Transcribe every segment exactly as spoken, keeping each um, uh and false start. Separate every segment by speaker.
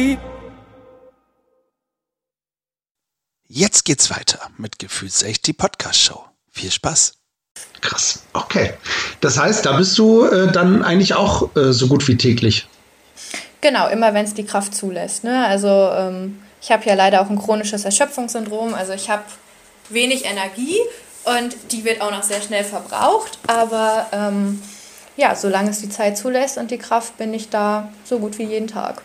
Speaker 1: Jetzt geht's weiter mit Gefühlsecht, die Podcast-Show. Viel Spaß.
Speaker 2: Krass, okay. Das heißt, da bist du äh, dann eigentlich auch äh, so gut wie täglich?
Speaker 3: Genau, immer wenn es die Kraft zulässt. Ne? Also ähm, ich habe ja leider auch ein chronisches Erschöpfungssyndrom. Also ich habe wenig Energie und die wird auch noch sehr schnell verbraucht. Aber ähm, ja, solange es die Zeit zulässt und die Kraft, bin ich da so gut wie jeden Tag.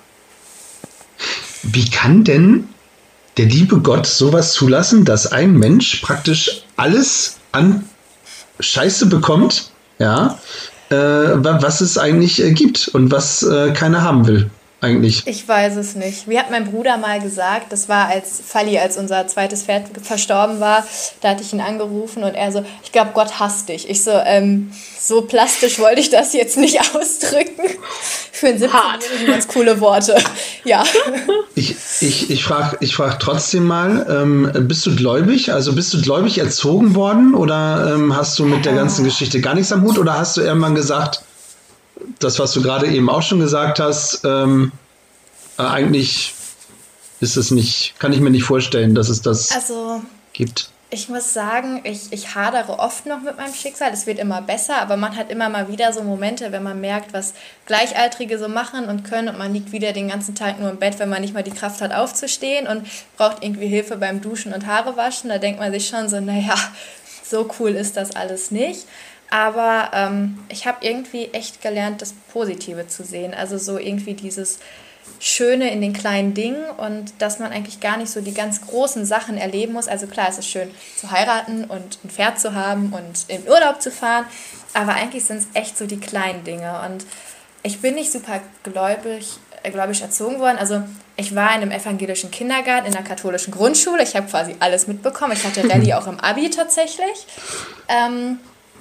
Speaker 2: Wie kann denn der liebe Gott sowas zulassen, dass ein Mensch praktisch alles an Scheiße bekommt, ja, äh, was es eigentlich äh, gibt und was äh, keiner haben will, eigentlich?
Speaker 3: Ich weiß es nicht. Wie hat mein Bruder mal gesagt, das war als Falli, als unser zweites Pferd verstorben war, da hatte ich ihn angerufen und er so, ich glaube, Gott hasst dich. Ich so, ähm, so plastisch wollte ich das jetzt nicht ausdrücken. Für einen siebzehnjährigen ganz coole Worte. Ja.
Speaker 2: Ich, ich, ich frage ich frag trotzdem mal, ähm, bist du gläubig? Also bist du gläubig erzogen worden oder ähm, hast du mit der ganzen Geschichte gar nichts am Hut? Oder hast du irgendwann gesagt, das, was du gerade eben auch schon gesagt hast, ähm, äh, eigentlich ist es nicht, kann ich mir nicht vorstellen, dass es das
Speaker 3: also,
Speaker 2: gibt.
Speaker 3: Ich muss sagen, ich, ich hadere oft noch mit meinem Schicksal. Es wird immer besser, aber man hat immer mal wieder so Momente, wenn man merkt, was Gleichaltrige so machen und können und man liegt wieder den ganzen Tag nur im Bett, wenn man nicht mal die Kraft hat aufzustehen und braucht irgendwie Hilfe beim Duschen und Haare waschen. Da denkt man sich schon so, naja, so cool ist das alles nicht. Aber ähm, ich habe irgendwie echt gelernt, das Positive zu sehen. Also so irgendwie dieses Schöne in den kleinen Dingen und dass man eigentlich gar nicht so die ganz großen Sachen erleben muss. Also klar, es ist schön zu heiraten und ein Pferd zu haben und in Urlaub zu fahren, aber eigentlich sind es echt so die kleinen Dinge. Und ich bin nicht super gläubig, äh, gläubig erzogen worden. Also ich war in einem evangelischen Kindergarten, in einer katholischen Grundschule. Ich habe quasi alles mitbekommen. Ich hatte Rallye auch im Abi tatsächlich. Ähm,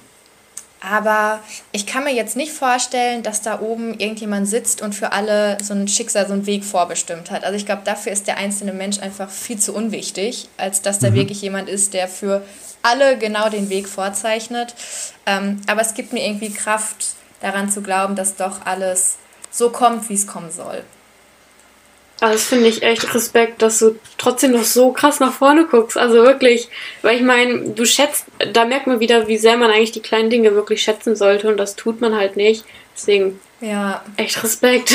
Speaker 3: Aber ich kann mir jetzt nicht vorstellen, dass da oben irgendjemand sitzt und für alle so ein Schicksal, so einen Weg vorbestimmt hat. Also ich glaube, dafür ist der einzelne Mensch einfach viel zu unwichtig, als dass da mhm. wirklich jemand ist, der für alle genau den Weg vorzeichnet. Ähm, aber es gibt mir irgendwie Kraft, daran zu glauben, dass doch alles so kommt, wie es kommen soll.
Speaker 4: Also das finde ich echt Respekt, dass du trotzdem noch so krass nach vorne guckst. Also wirklich, weil ich meine, du schätzt, da merkt man wieder, wie sehr man eigentlich die kleinen Dinge wirklich schätzen sollte und das tut man halt nicht. Deswegen,
Speaker 3: ja,
Speaker 4: echt Respekt.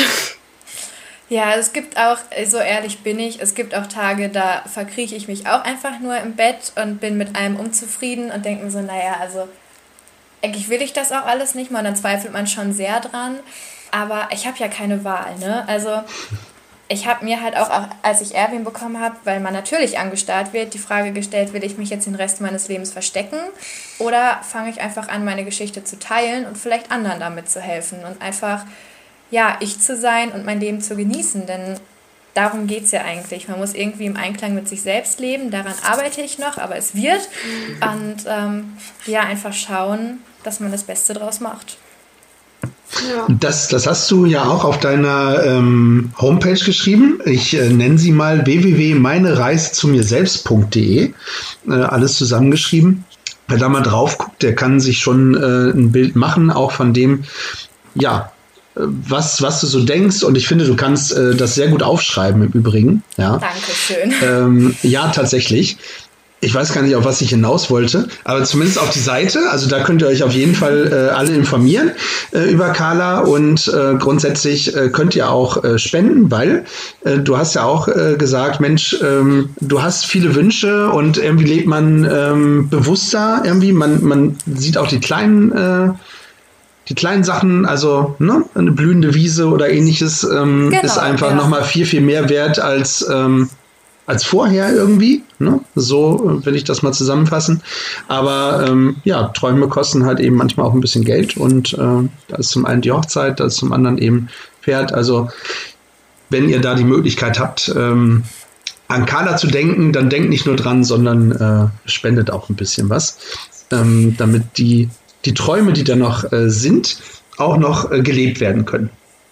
Speaker 3: Ja, es gibt auch, so ehrlich bin ich, es gibt auch Tage, da verkrieche ich mich auch einfach nur im Bett und bin mit allem unzufrieden und denke mir so, naja, also eigentlich will ich das auch alles nicht mal, und dann zweifelt man schon sehr dran. Aber ich habe ja keine Wahl, ne? Also ich habe mir halt auch, als ich Erwin bekommen habe, weil man natürlich angestarrt wird, die Frage gestellt, will ich mich jetzt den Rest meines Lebens verstecken oder fange ich einfach an, meine Geschichte zu teilen und vielleicht anderen damit zu helfen und einfach, ja, ich zu sein und mein Leben zu genießen, denn darum geht es ja eigentlich. Man muss irgendwie im Einklang mit sich selbst leben, daran arbeite ich noch, aber es wird und ähm, ja, einfach schauen, dass man das Beste draus macht.
Speaker 2: Ja. Das, das hast du ja auch auf deiner ähm, Homepage geschrieben. Ich äh, nenne sie mal w w w punkt meine reise zu mir selbst punkt d e. Äh, alles zusammengeschrieben. Wer da mal drauf guckt, der kann sich schon äh, ein Bild machen, auch von dem, ja, was, was du so denkst. Und ich finde, du kannst äh, das sehr gut aufschreiben im Übrigen. Ja.
Speaker 3: Dankeschön.
Speaker 2: Ähm, ja, tatsächlich. Ich weiß gar nicht, auf was ich hinaus wollte, aber zumindest auf die Seite. Also da könnt ihr euch auf jeden Fall äh, alle informieren äh, über Carla und äh, grundsätzlich äh, könnt ihr auch äh, spenden, weil äh, du hast ja auch äh, gesagt, Mensch, ähm, du hast viele Wünsche und irgendwie lebt man ähm, bewusster irgendwie. Man, man sieht auch die kleinen äh, Die kleinen Sachen, also ne, eine blühende Wiese oder ähnliches, ähm, genau, ist einfach ja. nochmal viel, viel mehr wert als, ähm, als vorher irgendwie. Ne? So will ich das mal zusammenfassen. Aber ähm, ja, Träume kosten halt eben manchmal auch ein bisschen Geld. Und äh, da ist zum einen die Hochzeit, da ist zum anderen eben Pferd. Also wenn ihr da die Möglichkeit habt, ähm, an Carla zu denken, dann denkt nicht nur dran, sondern äh, spendet auch ein bisschen was, ähm, damit die die Träume, die da noch äh, sind, auch noch äh, gelebt werden können.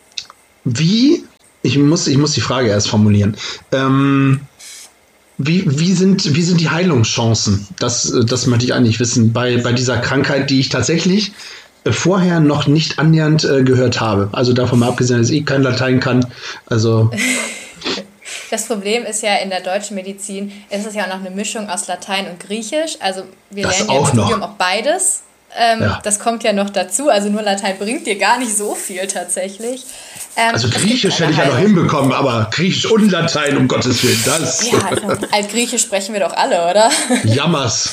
Speaker 2: Wie, ich muss, ich muss die Frage erst formulieren, ähm, wie, wie, sind, wie sind die Heilungschancen? Das, das möchte ich eigentlich wissen, bei, bei dieser Krankheit, die ich tatsächlich äh, vorher noch nicht annähernd äh, gehört habe. Also davon mal abgesehen, dass ich kein Latein kann. Also
Speaker 3: Das Problem ist ja, in der deutschen Medizin ist es ja auch noch eine Mischung aus Latein und Griechisch. Also wir
Speaker 2: Das
Speaker 3: lernen ja im
Speaker 2: auch
Speaker 3: Studium
Speaker 2: noch.
Speaker 3: auch beides. Ähm,
Speaker 2: Ja.
Speaker 3: Das kommt ja noch dazu. Also nur Latein bringt dir gar nicht so viel tatsächlich. Ähm,
Speaker 2: Also
Speaker 3: es gibt
Speaker 2: Griechisch
Speaker 3: keine
Speaker 2: hätte ich ja noch
Speaker 3: Heilung.
Speaker 2: hinbekommen, aber Griechisch und Latein, um Gottes Willen, das
Speaker 3: Ja, also, Altgriechisch sprechen wir doch alle, oder?
Speaker 2: jammers.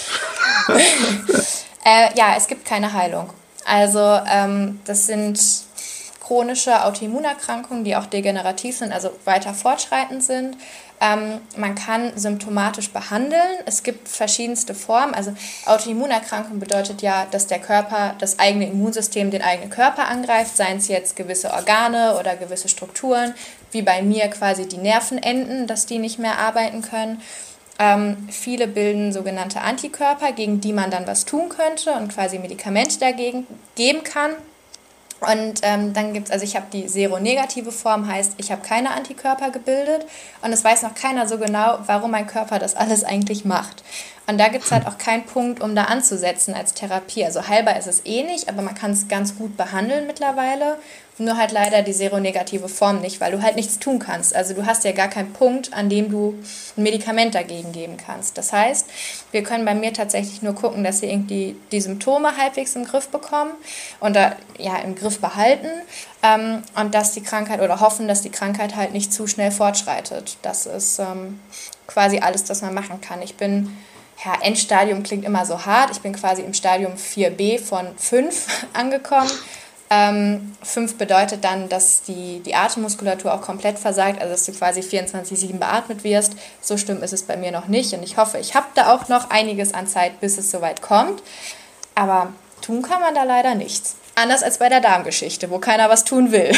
Speaker 3: Äh, ja, es gibt keine Heilung. Also ähm, das sind chronische Autoimmunerkrankungen, die auch degenerativ sind, also weiter fortschreitend sind. Ähm, man kann symptomatisch behandeln. Es gibt verschiedenste Formen. Also Autoimmunerkrankung bedeutet ja, dass der Körper, das eigene Immunsystem den eigenen Körper angreift, seien es jetzt gewisse Organe oder gewisse Strukturen, wie bei mir quasi die Nervenenden, dass die nicht mehr arbeiten können. Ähm, viele bilden sogenannte Antikörper, gegen die man dann was tun könnte und quasi Medikamente dagegen geben kann. Und ähm, dann gibt es, also ich habe die seronegative Form, heißt, ich habe keine Antikörper gebildet und es weiß noch keiner so genau, warum mein Körper das alles eigentlich macht. Und da gibt es halt auch keinen Punkt, um da anzusetzen als Therapie. Also heilbar ist es eh nicht, aber man kann es ganz gut behandeln mittlerweile. Nur halt leider die seronegative Form nicht, weil du halt nichts tun kannst. Also du hast ja gar keinen Punkt, an dem du ein Medikament dagegen geben kannst. Das heißt, wir können bei mir tatsächlich nur gucken, dass sie irgendwie die Symptome halbwegs im Griff bekommen und da, ja, im Griff behalten ähm, und dass die Krankheit oder hoffen, dass die Krankheit halt nicht zu schnell fortschreitet. Das ist ähm, quasi alles, was man machen kann. Ich bin, ja, Endstadium klingt immer so hart. Ich bin quasi im Stadium vier b von fünf angekommen. Ähm, fünf bedeutet dann, dass die, die Atemmuskulatur auch komplett versagt, also dass du quasi vierundzwanzig sieben beatmet wirst. So schlimm ist es bei mir noch nicht und ich hoffe, ich habe da auch noch einiges an Zeit, bis es soweit kommt. Aber tun kann man da leider nichts. Anders als bei der Darmgeschichte, wo keiner was tun will.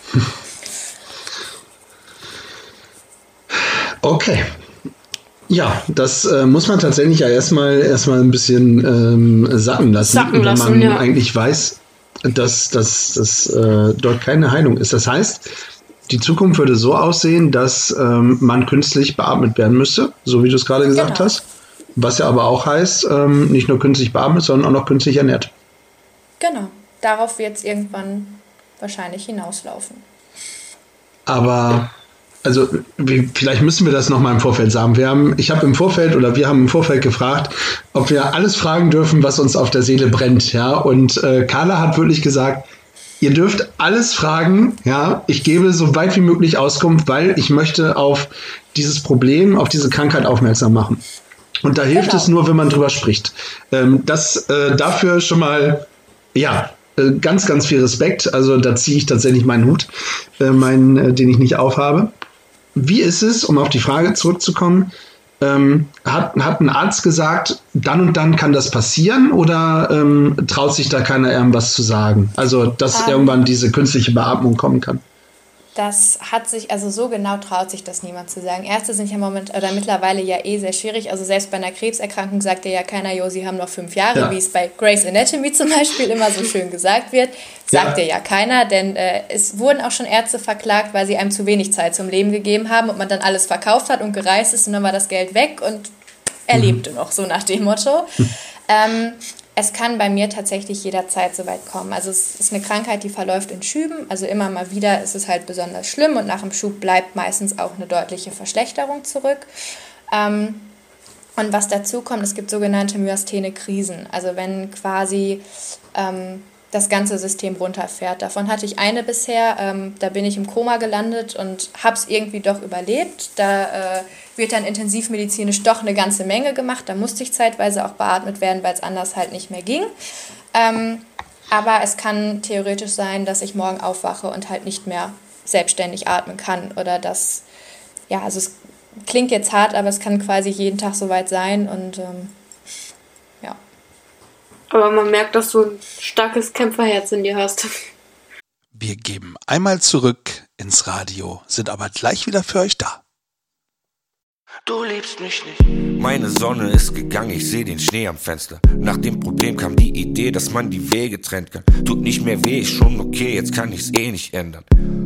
Speaker 2: Okay. Ja, das äh, muss man tatsächlich ja erstmal erstmal ein bisschen ähm, sacken lassen,
Speaker 4: Sacken lassen,
Speaker 2: wenn man
Speaker 4: ja.
Speaker 2: eigentlich weiß, dass, dass, dass äh, dort keine Heilung ist. Das heißt, die Zukunft würde so aussehen, dass ähm, man künstlich beatmet werden müsste, so wie du es gerade gesagt
Speaker 3: Genau.
Speaker 2: hast. Was ja aber auch heißt, ähm, nicht nur künstlich beatmet, sondern auch noch künstlich ernährt.
Speaker 3: Genau, darauf wird es irgendwann wahrscheinlich hinauslaufen.
Speaker 2: Aber, also wie, vielleicht müssen wir das nochmal im Vorfeld sagen. Wir haben, ich habe im Vorfeld oder wir haben im Vorfeld gefragt, ob wir alles fragen dürfen, was uns auf der Seele brennt. Ja? Und äh, Carla hat wirklich gesagt, ihr dürft alles fragen. Ja? Ich gebe so weit wie möglich Auskunft, weil ich möchte auf dieses Problem, auf diese Krankheit aufmerksam machen. Und da hilft
Speaker 3: Genau.
Speaker 2: es nur, wenn man drüber spricht. Ähm, das äh, dafür schon mal, ja, äh, ganz, ganz viel Respekt. Also da ziehe ich tatsächlich meinen Hut, äh, meinen, äh, den ich nicht aufhabe. Wie ist es, um auf die Frage zurückzukommen, ähm, hat, hat ein Arzt gesagt, dann und dann kann das passieren oder ähm, traut sich da keiner irgendwas zu sagen? Also, dass
Speaker 3: Ähm.
Speaker 2: irgendwann diese künstliche Beatmung kommen kann.
Speaker 3: Das hat sich, also so genau traut sich das niemand zu sagen. Ärzte sind ja moment oder mittlerweile ja eh sehr schwierig. Also selbst bei einer Krebserkrankung sagt ja keiner, jo, sie haben noch fünf Jahre,
Speaker 2: Ja.
Speaker 3: wie es bei Grey's Anatomy zum Beispiel immer so schön gesagt wird. Sagt ja, ja keiner, denn äh, es wurden auch schon Ärzte verklagt, weil sie einem zu wenig Zeit zum Leben gegeben haben und man dann alles verkauft hat und gereist ist und dann war das Geld weg und er lebte noch, so nach dem Motto. Ähm, Es kann bei mir tatsächlich jederzeit so weit kommen. Also es ist eine Krankheit, die verläuft in Schüben. Also immer mal wieder ist es halt besonders schlimm und nach dem Schub bleibt meistens auch eine deutliche Verschlechterung zurück. Ähm, und was dazu kommt, es gibt sogenannte Myasthene-Krisen. Also wenn quasi ähm, das ganze System runterfährt. Davon hatte ich eine bisher. Ähm, da bin ich im Koma gelandet und habe es irgendwie doch überlebt. Da äh, wird dann intensivmedizinisch doch eine ganze Menge gemacht. Da musste ich zeitweise auch beatmet werden, weil es anders halt nicht mehr ging. Ähm, aber es kann theoretisch sein, dass ich morgen aufwache und halt nicht mehr selbstständig atmen kann. Oder dass, ja, also es klingt jetzt hart, aber es kann quasi jeden Tag soweit sein. Und ähm, ja.
Speaker 4: Aber man merkt, dass du ein starkes Kämpferherz in dir hast.
Speaker 1: Wir geben einmal zurück ins Radio, sind aber gleich wieder für euch da.
Speaker 5: Du liebst mich nicht. Meine Sonne ist gegangen, ich seh den Schnee am Fenster. Nach dem Problem kam die Idee, dass man die Wege trennt kann. Tut nicht mehr weh, ist schon okay, jetzt kann ich's eh nicht ändern.